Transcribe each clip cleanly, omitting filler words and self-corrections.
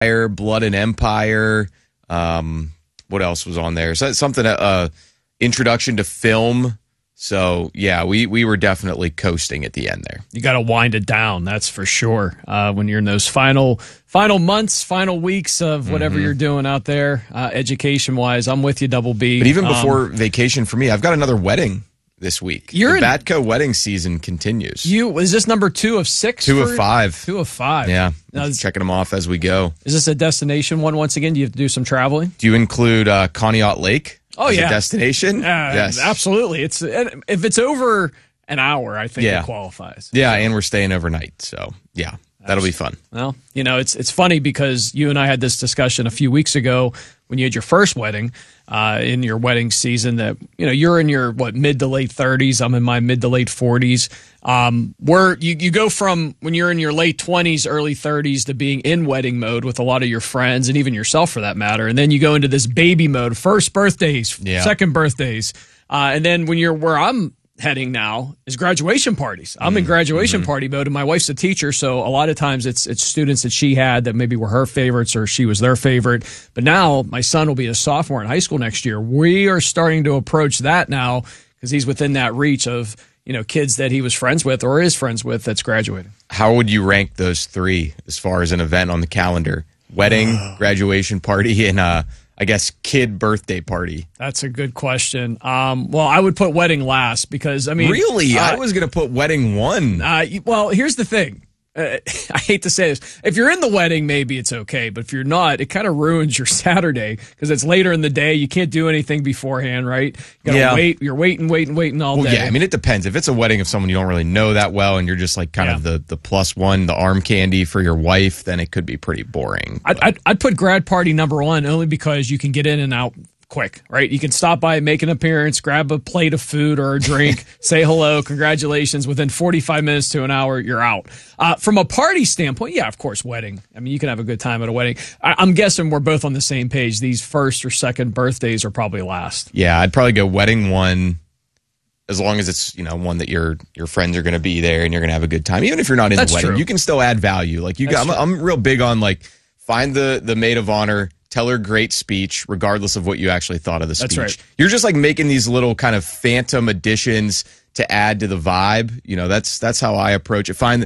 Blood and Empire. What else was on there? So something, introduction to film. So, yeah, we were definitely coasting at the end there. You got to wind it down, that's for sure. When you're in those final months, final weeks of whatever you're doing out there, education-wise, I'm with you, Double B. But even before vacation for me, I've got another wedding this week. The Batco wedding season continues. Is this number 2 of 6? 2 of 5. 2 of 5. Yeah, checking them off as we go. Is this a destination one once again? Do you have to do some traveling? Do you include Conneaut Lake? Oh, yeah. A destination? Yes. Absolutely. If it's over an hour, I think it qualifies. Yeah, and we're staying overnight. So, yeah, that'll be fun. Well, it's funny because you and I had this discussion a few weeks ago when you had your first wedding in your wedding season that, you're in your, mid to late 30s. I'm in my mid to late 40s. Where you go from when you're in your late 20s, early 30s to being in wedding mode with a lot of your friends and even yourself for that matter. And then you go into this baby mode, first birthdays, second birthdays. And then when you're where I'm heading now is graduation parties. I'm in graduation party mode, and my wife's a teacher, so a lot of times it's students that she had that maybe were her favorites or she was their favorite. But now my son will be a sophomore in high school next year. We are starting to approach that now because he's within that reach of kids that he was friends with or is friends with that's graduating. How would you rank those 3 as far as an event on the calendar? Wedding, graduation party, and I guess kid birthday party. That's a good question. Well, I would put wedding last because, Really? I was going to put wedding 1. Well, here's the thing. I hate to say this. If you're in the wedding, maybe it's okay. But if you're not, it kind of ruins your Saturday because it's later in the day. You can't do anything beforehand, right? You gotta wait. You're waiting all day. Yeah, it depends. If it's a wedding of someone you don't really know that well and you're just like kind of the plus one, the arm candy for your wife, then it could be pretty boring. I'd put grad party number 1 only because you can get in and out quick, right? You can stop by, make an appearance, grab a plate of food or a drink, say hello, congratulations. Within 45 minutes to an hour, you're out. From a party standpoint, yeah, of course, wedding. You can have a good time at a wedding. I'm guessing we're both on the same page. These first or second birthdays are probably last. Yeah, I'd probably go wedding 1 as long as it's, one that your friends are going to be there and you're going to have a good time. Even if you're not in the wedding, you can still add value. Like I'm real big on find the maid of honor, tell her great speech, regardless of what you actually thought of the speech. That's right. You're just making these little kind of phantom additions to add to the vibe. That's how I approach it. Find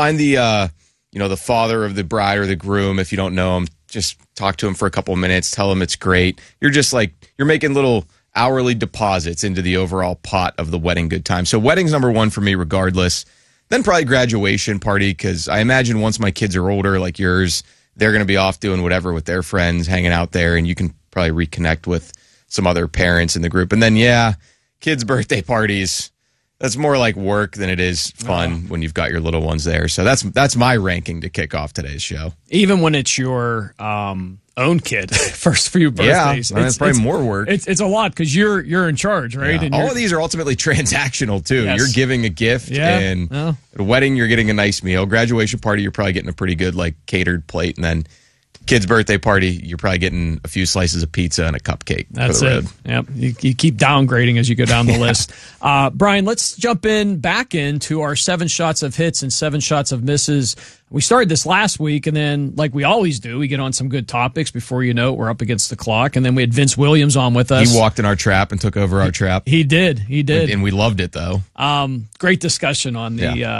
the the father of the bride or the groom. If you don't know him, just talk to him for a couple of minutes. Tell him it's great. You're just you're making little hourly deposits into the overall pot of the wedding good time. So wedding's number 1 for me, regardless. Then probably graduation party because I imagine once my kids are older, like yours, they're going to be off doing whatever with their friends, hanging out there, and you can probably reconnect with some other parents in the group. And then, kids' birthday parties, that's more like work than it is fun when you've got your little ones there. So that's my ranking to kick off today's show. Even when it's your own kid, first few birthdays. Yeah, it's probably more work. It's a lot because you're in charge, right? Yeah. And all of these are ultimately transactional, too. Yes. You're giving a gift, and at a wedding, you're getting a nice meal. Graduation party, you're probably getting a pretty good, catered plate. And then kid's birthday party, you're probably getting a few slices of pizza and a cupcake. That's for the it. road. Yep. You keep downgrading as you go down the list. Brian, let's jump back into our 7 shots of hits and 7 shots of misses. We started this last week, and then, like we always do, we get on some good topics. Before you know it, we're up against the clock. And then we had Vince Williams on with us. He walked in our trap and took over our trap. He did. And we loved it, though. Great discussion on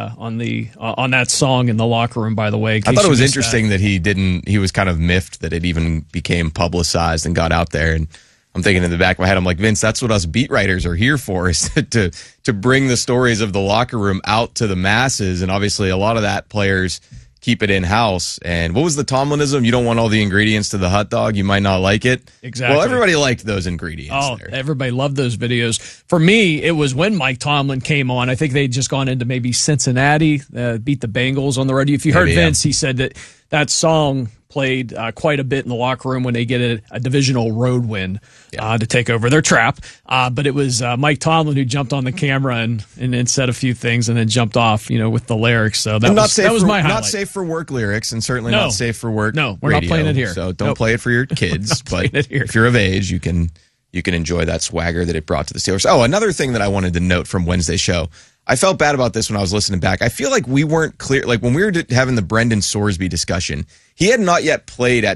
on that song in the locker room, by the way. I thought it was interesting that he was kind of miffed that it even became publicized and got out there. And I'm thinking in the back of my head, I'm like, Vince, that's what us beat writers are here for, is to bring the stories of the locker room out to the masses. And obviously a lot of that players keep it in-house. And what was the Tomlinism? You don't want all the ingredients to the hot dog. You might not like it. Exactly. Well, everybody liked those ingredients. Oh, everybody loved those videos. For me, it was when Mike Tomlin came on. I think they'd just gone into maybe Cincinnati, beat the Bengals on the road. If you heard Vince, he said that song played quite a bit in the locker room when they get a divisional road win to take over their trap. But it was Mike Tomlin who jumped on the camera and said a few things and then jumped off, with the lyrics. So that was my highlight. Not safe for work lyrics, and certainly not safe for work. No, we're not playing it here. So don't play it for your kids. But if you're of age, you can enjoy that swagger that it brought to the Steelers. Oh, another thing that I wanted to note from Wednesday's show. I felt bad about this when I was listening back. I feel like we weren't clear. Like when we were having the Brendan Sorsby discussion, he had not yet played at